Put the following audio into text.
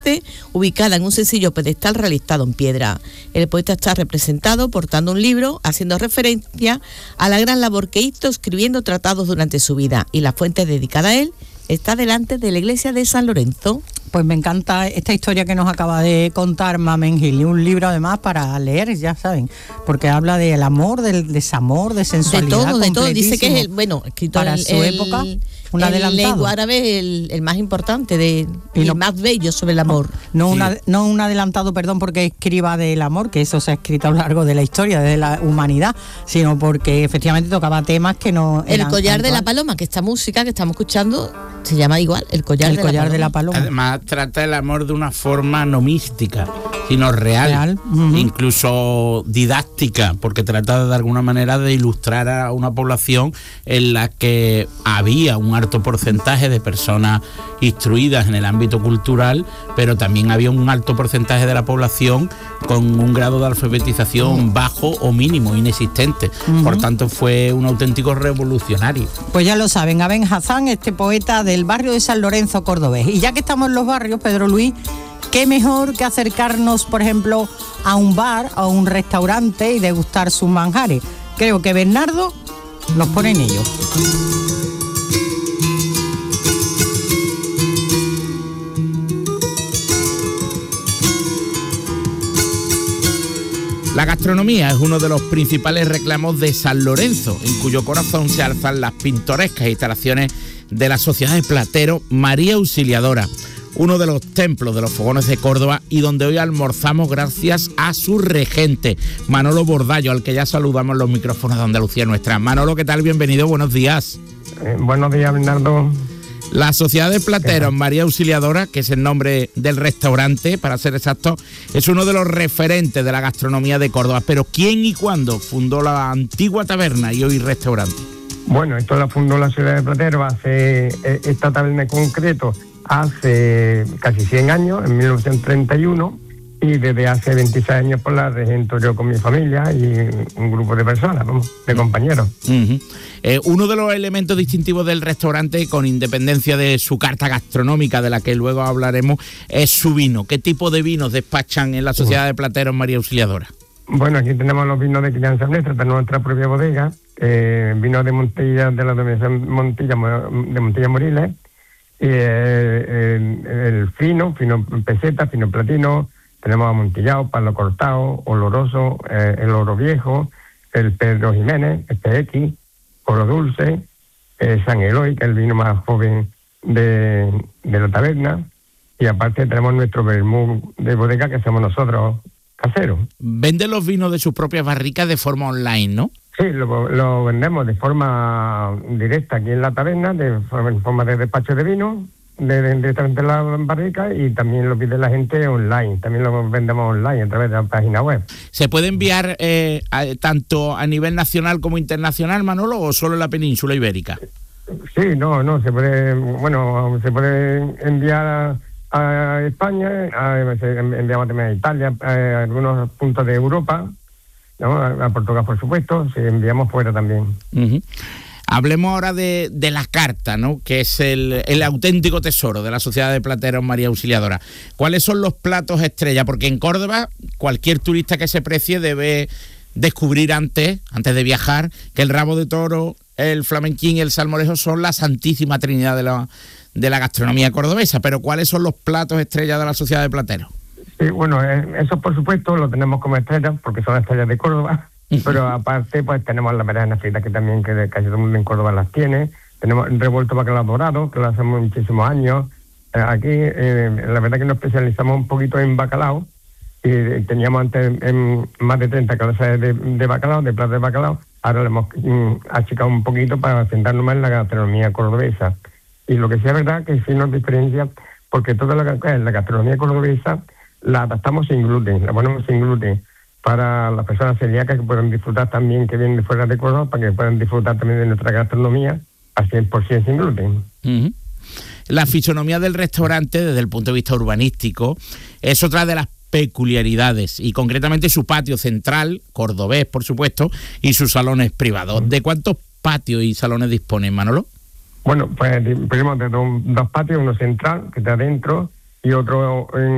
Fuente, ubicada en un sencillo pedestal realizado en piedra. El poeta está representado portando un libro, haciendo referencia a la gran labor que hizo escribiendo tratados durante su vida, y la fuente dedicada a él está delante de la iglesia de San Lorenzo. Pues me encanta esta historia que nos acaba de contar Mamen Gil, y un libro además para leer, ya saben, porque habla del amor, del desamor, de sensualidad. De todo, dice que es escrito para su época, un adelantado. En lengua árabe el más importante, el más bello sobre el amor. No un adelantado, perdón, porque escriba del amor, que eso se ha escrito a lo largo de la historia, de la humanidad, sino porque efectivamente tocaba temas que no eran. El collar de la paloma, que esta música que estamos escuchando se llama igual, el collar de la paloma. Además trata el amor de una forma no mística, sino real. Uh-huh. Incluso didáctica, porque trata de alguna manera de ilustrar a una población en la que había un alto porcentaje de personas instruidas en el ámbito cultural, pero también había un alto porcentaje de la población con un grado de alfabetización bajo o mínimo, inexistente. Uh-huh. Por tanto, fue un auténtico revolucionario. Pues ya lo saben, Aben Hazán, este poeta del barrio de San Lorenzo cordobés. Y ya que estamos en los barrios, Pedro Luis, qué mejor que acercarnos, por ejemplo, a un bar, a un restaurante y degustar sus manjares. Creo que Bernardo nos pone en ello. La gastronomía es uno de los principales reclamos de San Lorenzo, en cuyo corazón se alzan las pintorescas instalaciones de la Sociedad de Plateros María Auxiliadora, uno de los templos de los fogones de Córdoba, y donde hoy almorzamos gracias a su regente, Manolo Bordallo, al que ya saludamos en los micrófonos de Andalucía Nuestra. Manolo, ¿qué tal? Bienvenido, buenos días. Buenos días, Bernardo. La Sociedad de Plateros María Auxiliadora, que es el nombre del restaurante, para ser exacto, es uno de los referentes de la gastronomía de Córdoba. Pero ¿quién y cuándo fundó la antigua taberna y hoy restaurante? Bueno, esto la fundó la Ciudad de Plateros, esta taberna en concreto, hace casi 100 años, en 1931, y desde hace 26 años por la regento yo con mi familia y un grupo de personas, de compañeros. Uh-huh. Uno de los elementos distintivos del restaurante, con independencia de su carta gastronómica, de la que luego hablaremos, es su vino. ¿Qué tipo de vinos despachan en la Sociedad de Plateros María Auxiliadora? Bueno, aquí tenemos los vinos de crianza nuestra, tenemos nuestra propia bodega, vinos de Montilla, de la denominación Montilla, de Montilla Moriles, y el fino peseta, fino platino. Tenemos amontillado, palo cortado, oloroso, el oro viejo, el Pedro Jiménez, el PX, oro dulce, San Eloy, que es el vino más joven de la taberna, y aparte tenemos nuestro vermú de bodega que hacemos nosotros caseros. ¿Venden los vinos de sus propias barricas de forma online, no? Sí, lo vendemos de forma directa aquí en la taberna, en forma de despacho de vino, directamente en la barrica, y también lo pide la gente online, también lo vendemos online a través de la página web. ¿Se puede enviar tanto a nivel nacional como internacional, Manolo, o solo en la península ibérica? Sí, se puede enviar a España, enviamos también a Italia, a algunos puntos de Europa, ¿no? A Portugal, por supuesto, sí, enviamos fuera también. Uh-huh. Hablemos ahora de la carta, ¿no? Que es el auténtico tesoro de la Sociedad de Plateros María Auxiliadora. ¿Cuáles son los platos estrella? Porque en Córdoba cualquier turista que se precie debe descubrir antes de viajar, que el rabo de toro, el flamenquín y el salmorejo son la santísima trinidad de la gastronomía cordobesa. Pero ¿cuáles son los platos estrella de la Sociedad de Plateros? Sí, bueno, eso por supuesto lo tenemos como estrellas, porque son estrellas de Córdoba. Pero aparte, pues tenemos las berenjenas fritas, que también que casi todo el mundo en Córdoba las tiene. Tenemos revuelto bacalao dorado, que lo hacemos muchísimos años. Aquí, la verdad que nos especializamos un poquito en bacalao. Y teníamos antes más de 30 clases de bacalao, de platos de bacalao. Ahora le hemos achicado un poquito para centrarnos más en la gastronomía cordobesa. Y lo que sí es verdad que sí nos diferencia, porque toda la gastronomía cordobesa la adaptamos sin gluten, la ponemos sin gluten, para las personas celíacas que puedan disfrutar también, que vienen de fuera de Córdoba, para que puedan disfrutar también de nuestra gastronomía al 100% sin gluten. Uh-huh. La fisonomía del restaurante, desde el punto de vista urbanístico, es otra de las peculiaridades, y concretamente su patio central, cordobés por supuesto, y sus salones privados. ¿De cuántos patios y salones disponen, Manolo? Bueno, pues disponemos de dos patios, uno central, que está adentro, y otro en